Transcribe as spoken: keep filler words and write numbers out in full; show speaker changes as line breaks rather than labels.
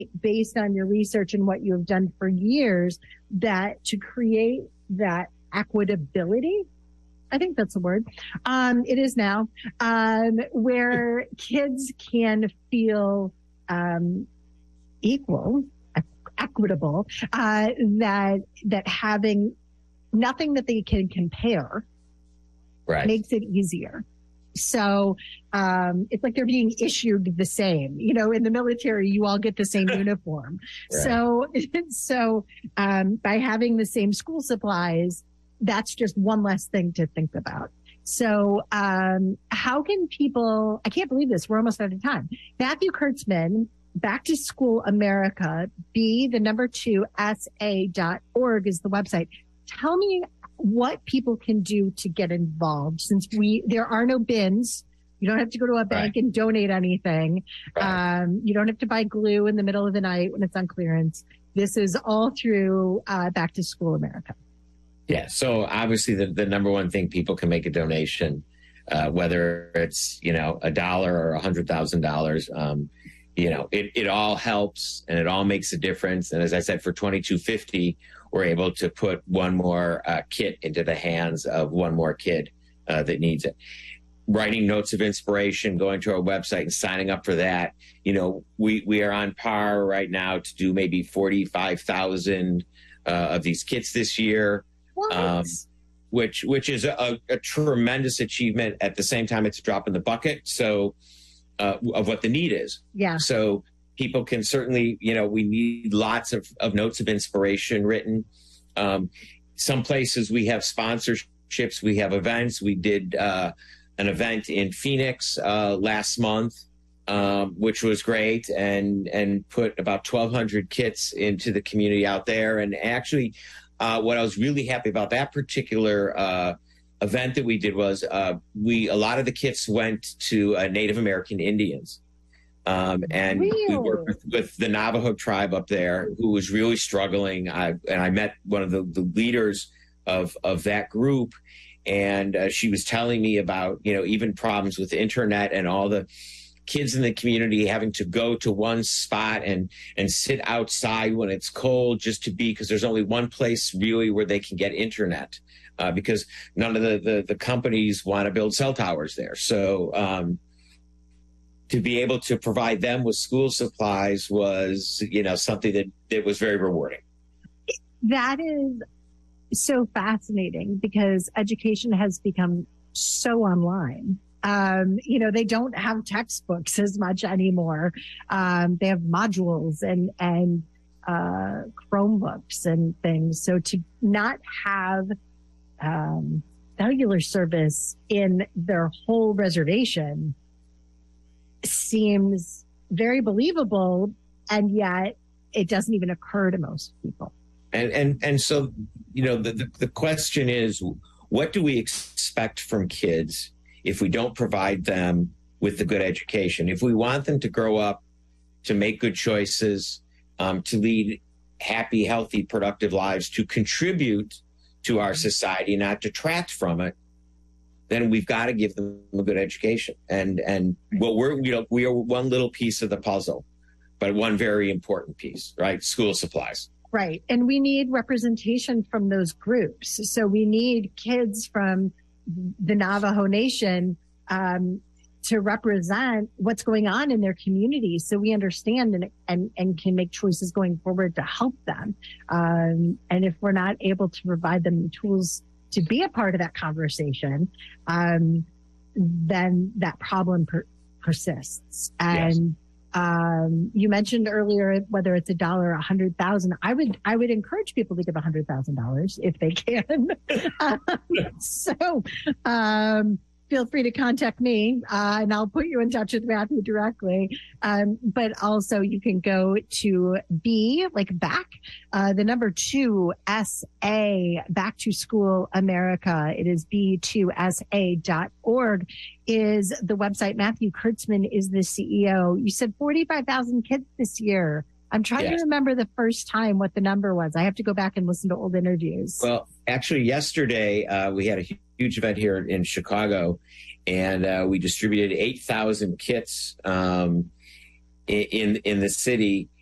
based on your research and what you have done for years, that to create that equitability, I think that's the word. Um, it is now, um, where kids can feel um, equal, equitable, uh, that that having nothing that they can compare
right.
makes it easier. So um, it's like they're being issued the same. You know, in the military, you all get the same uniform. Right. So, so um, by having the same school supplies, that's just one less thing to think about. So um, how can people, I can't believe this, we're almost out of time. Matthew Kurtzman, Back to School America, B, the number two, S A dot org is the website. Tell me what people can do to get involved, since we, there are no bins. You don't have to go to a bank right. and donate anything. Right. Um, you don't have to buy glue in the middle of the night when it's on clearance. This is all through uh, Back to School America.
Yeah. So obviously the, the number one thing, people can make a donation, uh, whether it's, you know, a dollar or a hundred thousand dollars. Um, you know, it, it all helps and it all makes a difference. And as I said, for twenty-two fifty, we're able to put one more uh, kit into the hands of one more kid uh, that needs it. Writing notes of inspiration, going to our website and signing up for that. You know, we, we are on par right now to do maybe forty-five thousand uh, of these kits this year. Um, which which is a, a tremendous achievement. At the same time, it's a drop in the bucket. So uh, of what the need is.
Yeah.
So people can certainly, you know, we need lots of, of notes of inspiration written. Um, some places we have sponsorships, we have events. We did uh, an event in Phoenix uh, last month, um, which was great, and and put about twelve hundred kits into the community out there. And actually, Uh, what I was really happy about that particular uh, event that we did was uh, we a lot of the kits went to uh, Native American Indians. Um, and really? we worked with, with the Navajo tribe up there, who was really struggling. I, and I met one of the, the leaders of, of that group. And uh, she was telling me about, you know, even problems with the internet and all the kids in the community having to go to one spot and and sit outside when it's cold just to be, because there's only one place really where they can get internet, uh, because none of the, the, the companies want to build cell towers there. So um, to be able to provide them with school supplies was, you know, something that, that was very rewarding.
That is so fascinating, because education has become so online. Um, you know, they don't have textbooks as much anymore. Um, they have modules and, and, uh, Chromebooks and things. So to not have, um, cellular service in their whole reservation seems very believable. And yet it doesn't even occur to most people.
And, and, and so, you know, the, the, the question is, what do we expect from kids if we don't provide them with the good education? If we want them to grow up to make good choices, um, to lead happy, healthy, productive lives, to contribute to our society, not detract from it, then we've got to give them a good education. And and well, we're you know we are one little piece of the puzzle, but one very important piece, right? School supplies.
Right, and we need representation from those groups. So we need kids from the Navajo Nation um, to represent what's going on in their community, so we understand and and, and can make choices going forward to help them. Um, and if we're not able to provide them the tools to be a part of that conversation, um, then that problem per- persists. And yes. Um, you mentioned earlier, whether it's a dollar or a hundred thousand, I would, I would encourage people to give a hundred thousand dollars if they can. um, so, um, feel free to contact me, uh, and I'll put you in touch with Matthew directly. Um, but also you can go to B, like back, uh, the number two S A, Back to School America. It is B two S A dot org is the website. Matthew Kurtzman is the C E O. You said forty-five thousand kids this year. I'm trying yes. to remember the first time what the number was. I have to go back and listen to old interviews.
Well, actually, yesterday uh, we had a huge event here in Chicago, and uh, we distributed eight thousand kits um, in in the city.